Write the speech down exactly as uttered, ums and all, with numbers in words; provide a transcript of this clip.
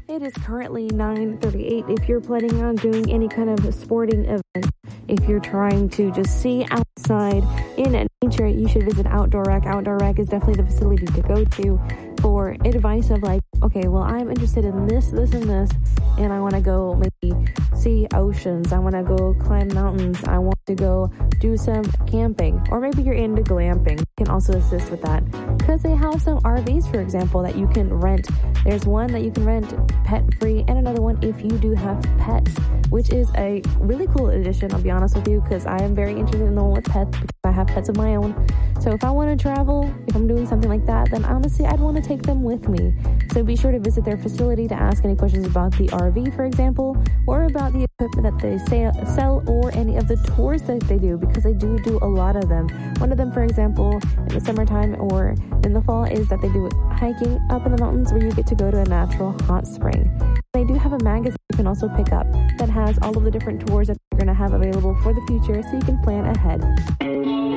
It is currently nine thirty-eight. If you're planning on doing any kind of sporting event, if you're trying to just see outside in nature, you should visit Outdoor Rec. Outdoor Rec is definitely the facility to go to for advice of like, okay, well, I'm interested in this, this, and this, and I want to go maybe see oceans. I want to go climb mountains. I want to go do some camping, or maybe you're into glamping. You can also assist with that because they have some R Vs, for example, that you can rent. There's one that you can rent pet-free and another one if you do have pets, which is a really cool addition, I'll be honest with you, because I am very interested in the one with pets because I have pets of my own. So if I want to travel, if I'm doing something like that, then honestly, I'd want to take them with me. So be sure to visit their facility to ask any questions about the R V, for example, or about the equipment that they sell or any of the tours that they do, because they do do a lot of them. One of them, for example, in the summertime or in the fall is that they do hiking up in the mountains where you get to go to a natural hot spring. They do have a magazine you can also pick up that has all of the different tours that they're going to have available for the future so you can plan ahead.